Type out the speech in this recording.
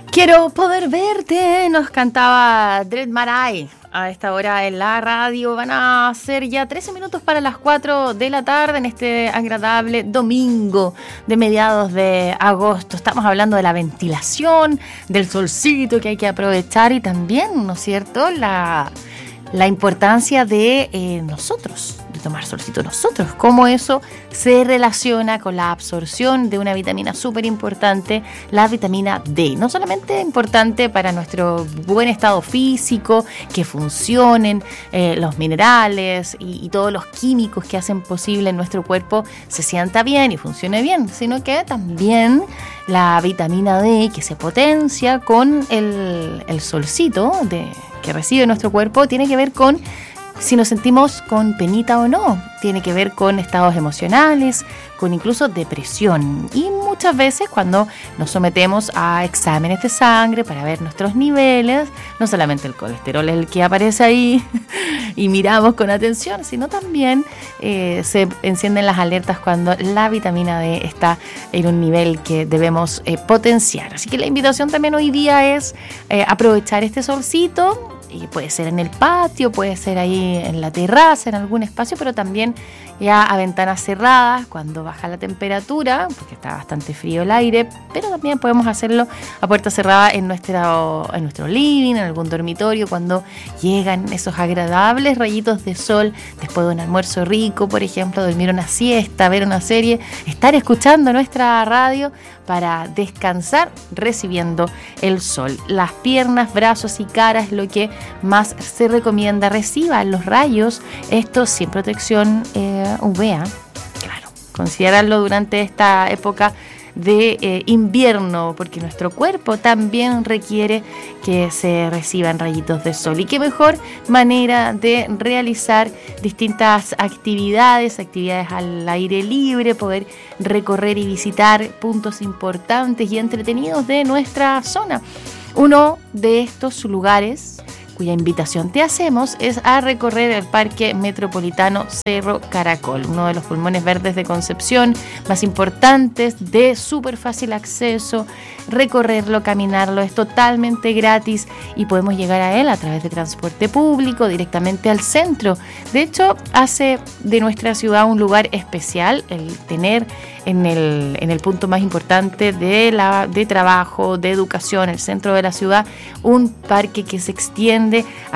Quiero poder verte, nos cantaba Dread Marai. A esta hora en la radio van a ser ya 13 minutos para las 4 de la tarde en este agradable domingo de mediados de agosto. Estamos hablando de la ventilación, del solcito que hay que aprovechar y también, ¿no es cierto?, la importancia de nosotros, de tomar solcito nosotros, cómo eso se relaciona con la absorción de una vitamina súper importante, la vitamina D. No solamente importante para nuestro buen estado físico, que funcionen los minerales y todos los químicos que hacen posible en nuestro cuerpo se sienta bien y funcione bien, sino que también la vitamina D que se potencia con el solcito que recibe nuestro cuerpo tiene que ver con si nos sentimos con penita o no, tiene que ver con estados emocionales, con incluso depresión. Y muchas veces cuando nos sometemos a exámenes de sangre para ver nuestros niveles, no solamente el colesterol es el que aparece ahí y miramos con atención, sino también se encienden las alertas cuando la vitamina D está en un nivel que debemos potenciar. Así que la invitación también hoy día es aprovechar este solcito. Y puede ser en el patio, puede ser ahí en la terraza, en algún espacio, pero también ya a ventanas cerradas cuando baja la temperatura, porque está bastante frío el aire, pero también podemos hacerlo a puerta cerrada en nuestro living, en algún dormitorio, cuando llegan esos agradables rayitos de sol después de un almuerzo rico, por ejemplo, dormir una siesta, ver una serie, estar escuchando nuestra radio para descansar recibiendo el sol. Las piernas, brazos y cara es lo que más se recomienda. Reciban los rayos, esto sin protección UVA, claro, considerarlo durante esta época de invierno, porque nuestro cuerpo también requiere que se reciban rayitos de sol. Y qué mejor manera de realizar distintas actividades al aire libre, poder recorrer y visitar puntos importantes y entretenidos de nuestra zona. Uno de estos lugares cuya invitación te hacemos es a recorrer el Parque Metropolitano Cerro Caracol, uno de los pulmones verdes de Concepción más importantes, de súper fácil acceso. Recorrerlo, caminarlo es totalmente gratis y podemos llegar a él a través de transporte público directamente al centro. De hecho, hace de nuestra ciudad un lugar especial el tener en el punto más importante de trabajo, de educación, el centro de la ciudad, un parque que se extiende